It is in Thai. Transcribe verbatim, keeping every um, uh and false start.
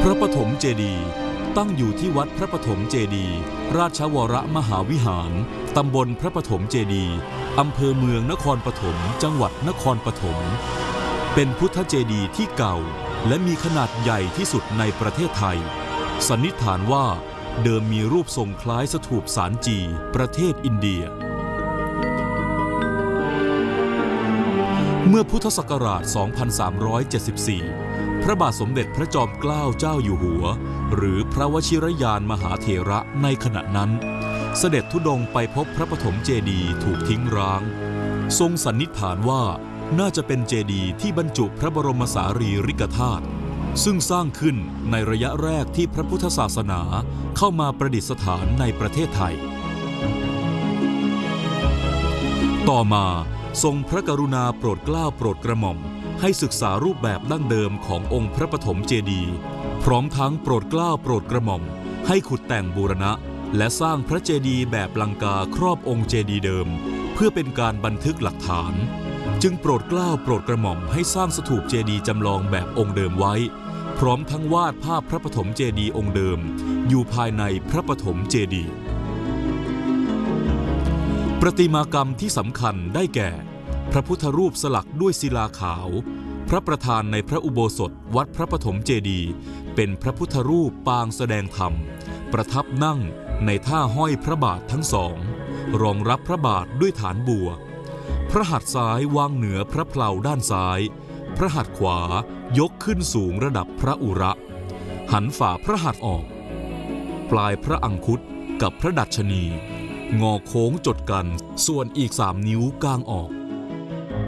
พระปฐมเจดีย์ตั้งอยู่ที่วัดพระปฐมเจดีย์ราชวรมหาวิหารตำบลพระปฐมเจดีย์อำเภอเมืองนครปฐมจังหวัดนครปฐมเป็นพุทธเจดีย์ที่เก่าและมีขนาดใหญ่ที่สุดในประเทศไทยสันนิษฐานว่าเดิมมีรูปทรงคล้ายสถูปสารจีประเทศอินเดียเมื่อพุทธศักราช สองพันสามร้อยเจ็ดสิบสี่ พระบาทสมเด็จพระจอมเกล้าเจ้าอยู่หัวหรือพระวชิรยานมหาเถระในขณะนั้นเสด็จธุดงค์ไปพบพระปฐมเจดีย์ถูกทิ้งร้างทรงสันนิษฐานว่าน่าจะเป็นเจดีย์ที่บรรจุพระบรมสารีริกธาตุซึ่งสร้างขึ้นในระยะแรกที่พระพุทธศาสนาเข้ามาประดิษฐานในประเทศไทยต่อมาทรงพระกรุณาโปรดเกล้าโปรดกระหม่อมให้ศึกษารูปแบบดั้งเดิมขององค์พระปฐมเจดีย์พร้อมทั้งโปรดเกล้าโปรดกระหม่อมให้ขุดแต่งบูรณะและสร้างพระเจดีย์แบบลังกาครอบองค์เจดีย์เดิมเพื่อเป็นการบันทึกหลักฐานจึงโปรดเกล้าโปรดกระหม่อมให้สร้างสถูปเจดีย์จำลองแบบองค์เดิมไว้พร้อมทั้งวาดภาพพระปฐมเจดีย์องค์เดิมอยู่ภายในพระปฐมเจดีย์ประติมากรรมที่สำคัญได้แก่พระพุทธรูปสลักด้วยศิลาขาวพระประธานในพระอุโบสถวัดพระปฐมเจดีย์เป็นพระพุทธรูปปางแสดงธรรมประทับนั่งในท่าห้อยพระบาททั้งสองรองรับพระบาทด้วยฐานบัวพระหัตถ์ซ้ายวางเหนือพระเพลาด้านซ้ายพระหัตถ์ขวายกขึ้นสูงระดับพระอุระหันฝ่าพระหัตถ์ออกปลายพระอังคุตกับพระดัชนีงอโค้งจดกันส่วนอีกสามนิ้วกางออก